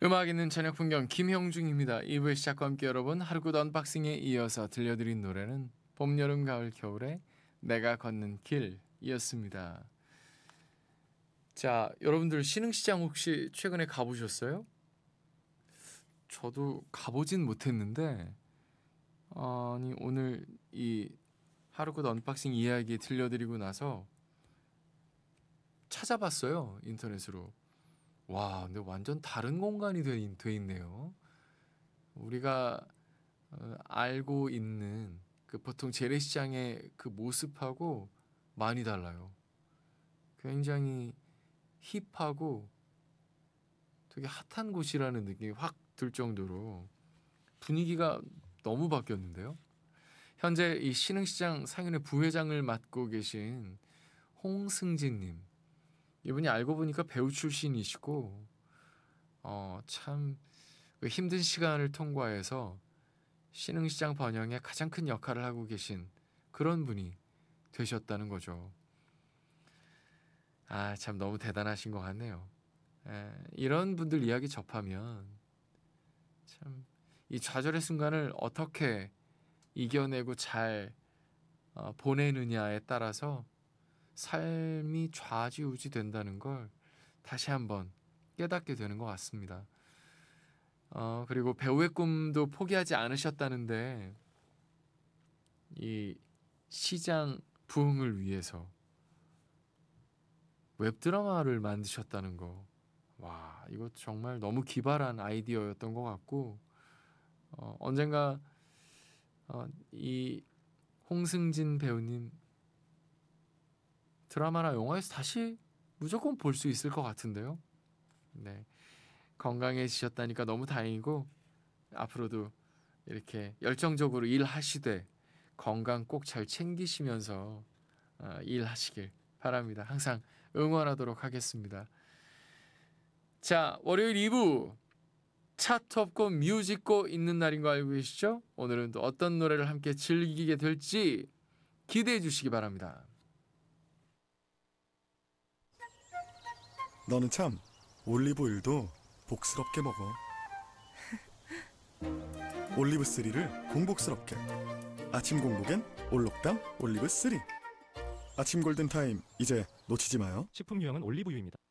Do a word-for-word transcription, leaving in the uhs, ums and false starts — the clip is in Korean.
음악 있는 저녁 풍경 김형중입니다. 이 부의 시작과 함께 여러분 하루굿 언박싱에 이어서 들려드린 노래는 봄, 여름, 가을, 겨울에 내가 걷는 길이었습니다. 자, 여러분들 신흥시장 혹시 최근에 가보셨어요? 저도 가보진 못했는데 아니 오늘 이 하루굿 언박싱 이야기 들려드리고 나서 찾아봤어요, 인터넷으로. 와, 근데 완전 다른 공간이 돼, 있- 돼 있네요. 우리가 어, 알고 있는 그 보통 재래시장의 그 모습하고 많이 달라요. 굉장히 힙하고 되게 핫한 곳이라는 느낌이 확 들 정도로 분위기가 너무 바뀌었는데요. 현재 이 신흥시장 상인회 부회장을 맡고 계신 홍승진님, 이분이 알고 보니까 배우 출신이시고 어, 참그 힘든 시간을 통과해서 신흥시장 번영에 가장 큰 역할을 하고 계신 그런 분이 되셨다는 거죠. 아, 참 너무 대단하신 것 같네요. 에, 이런 분들 이야기 접하면 참 이 좌절의 순간을 어떻게 이겨내고 잘 어, 보내느냐에 따라서 삶이 좌지우지 된다는 걸 다시 한번 깨닫게 되는 것 같습니다. 어, 그리고 배우의 꿈도 포기하지 않으셨다는데 이 시장 부흥을 위해서 웹드라마를 만드셨다는 거. 와, 이거 정말 너무 기발한 아이디어였던 것 같고 어, 언젠가 어, 이 홍승진 배우님 드라마나 영화에서 다시 무조건 볼 수 있을 것 같은데요. 네, 건강해지셨다니까 너무 다행이고 앞으로도 이렇게 열정적으로 일하시되 건강 꼭 잘 챙기시면서 어, 일하시길 바랍니다. 항상 응원하도록 하겠습니다. 자, 월요일 이 부 차트 없고 뮤직고 있는 날인 거 알고 계시죠? 오늘은 또 어떤 노래를 함께 즐기게 될지 기대해 주시기 바랍니다. 너는 참 올리브오일도 복스럽게 먹어. 올리브쓰리를 공복스럽게. 아침 공복엔 올록당 올리브쓰리. 아침 골든타임 이제 놓치지 마요. 식품 유형은 올리브유입니다.